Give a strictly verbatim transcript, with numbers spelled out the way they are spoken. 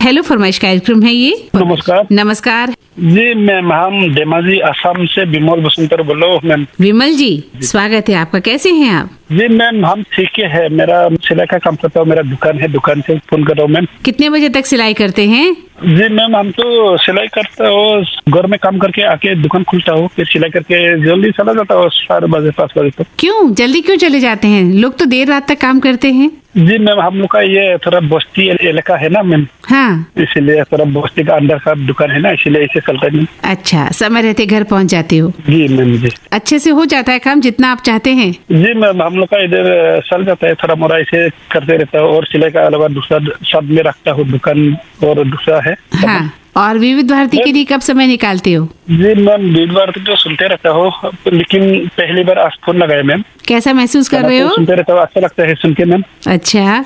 Hello फरमाइश कार्यक्रम है ये। नमस्कार। नमस्कार जी मैम, हम धेमाजी असम से विमल बसंतर बोल रहा हूँ मैम। विमल जी, स्वागत है आपका। कैसे हैं आप? जी मैम, हम ठीक है। मेरा सिलाई का काम करता हूँ, मेरा दुकान है, दुकान से फोन कर रहा हूँ मैम। कितने बजे तक सिलाई करते हैं? जी मैम, हम तो सिलाई करता हूँ, घर में काम करके आके दुकान खुलता हूँ, फिर सिलाई करके जल्दी चला जाता हूँ चार बजे पाँच बजे तक। क्यों जल्दी क्यों चले जाते हैं? लोग तो देर रात तक काम करते हैं। जी मैम, हम लोग का ये थोड़ा बस्ती इलाका है ना मैम, हाँ, इसीलिए थोड़ा बस्ती का अंदर का दुकान है ना, इसीलिए ऐसे चलता है। अच्छा, समय रहते घर पहुंच जाते हो। जी मैम जी, अच्छे से हो जाता है काम जितना आप चाहते हैं? जी मैम, हम लोग का इधर चल जाता है, थोड़ा मोड़ा ऐसे करते रहता है। और सिलाई का अलावा दूसरा सब में रखता हूँ दुकान, और दूसरा है। हाँ, और विविध भारती के लिए कब समय निकालते हो? जी मैम, विविध भारती तो सुनते रहता हूँ, लेकिन पहली बार आज फोन लगाया मैम। कैसा महसूस कर रहे हो? सुनते रहता हूँ, अच्छा लगता है सुन के मैम। अच्छा।